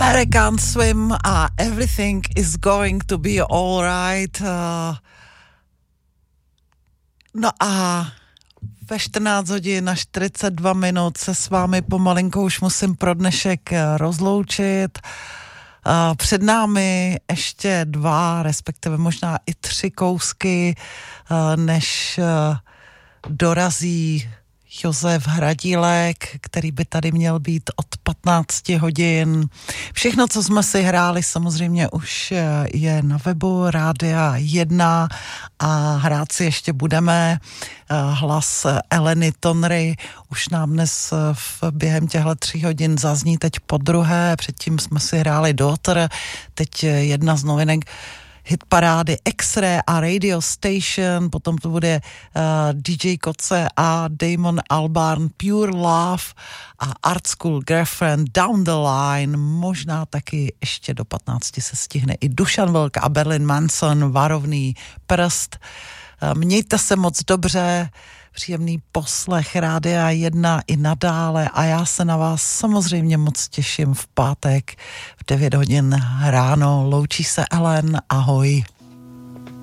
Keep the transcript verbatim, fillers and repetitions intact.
American Swim a Everything is going to be alright. Uh, no a ve čtrnáct hodin a čtyřicet dva minut se s vámi pomalinko už musím pro dnešek rozloučit. Uh, před námi ještě dva, respektive možná i tři kousky, uh, než uh, dorazí Josef Hradílek, který by tady měl být od patnácti hodin. Všechno, co jsme si hráli, samozřejmě už je na webu Rádia jedna a hrát si ještě budeme. Hlas Eleny Tonry už nám dnes v během těchto tří hodin zazní teď podruhé. Předtím jsme si hráli Daughter, teď jedna z novinek hitparády X-Ray a Radio Station, potom to bude uh, D J Koce a Damon Albarn Pure Love a Art School Girlfriend Down the Line, možná taky ještě do patnácti se stihne i Dušan Vlk a Berlin Manson, Varovný prst. Uh, mějte se moc dobře, příjemný poslech Rádia jedna i nadále a já se na vás samozřejmě moc těším v pátek v devět hodin ráno. Loučí se Ellen, ahoj.